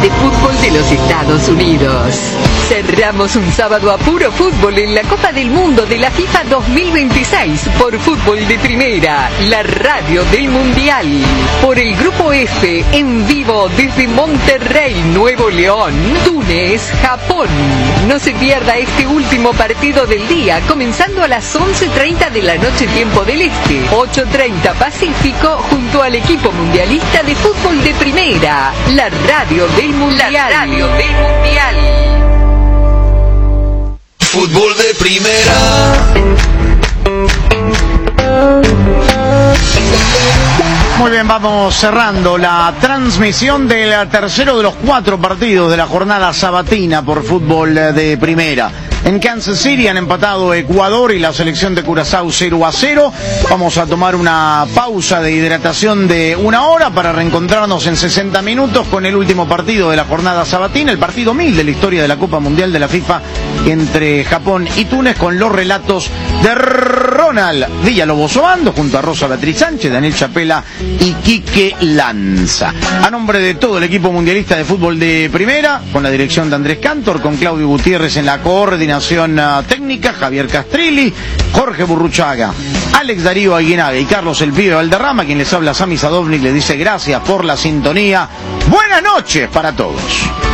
de Fútbol de los Estados Unidos. Cerramos un sábado a puro fútbol en la Copa del Mundo de la FIFA 2026 por Fútbol de Primera, la radio del Mundial. Por el Grupo F, en vivo desde Monterrey, Nuevo León, Túnez, Japón. No se pierda este último partido del día, comenzando a las 11:30 de la noche tiempo del Este, 8:30 Pacífico, junto al equipo mundialista de Fútbol de Primera, la radio del Mundial. La radio del Mundial. Fútbol de Primera. Muy bien, vamos cerrando la transmisión del tercero de los 4 partidos de la jornada sabatina por Fútbol de Primera. En Kansas City han empatado Ecuador y la selección de Curazao 0-0. Vamos a tomar una pausa de hidratación de 1 hora para reencontrarnos en 60 minutos con el último partido de la jornada sabatina, el partido 1000 de la historia de la Copa Mundial de la FIFA entre Japón y Túnez, con los relatos de Ronald Villalobos Obando junto a Rosa Beatriz Sánchez, Daniel Chapela y Quique Lanza. A nombre de todo el equipo mundialista de Fútbol de Primera, con la dirección de Andrés Cantor, con Claudio Gutiérrez en la coordinación técnica, Javier Castrilli, Jorge Burruchaga, Alex Darío Aguinaga y Carlos El Pibe Valderrama, quien les habla, Sami Sadovnik, le dice gracias por la sintonía. Buenas noches para todos.